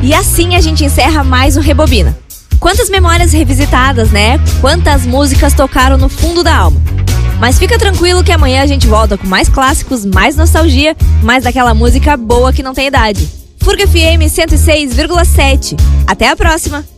E assim a gente encerra mais um Rebobina. Quantas memórias revisitadas, né? Quantas músicas tocaram no fundo da alma. Mas fica tranquilo que amanhã a gente volta com mais clássicos, mais nostalgia, mais daquela música boa que não tem idade. Furga FM 106,7. Até a próxima!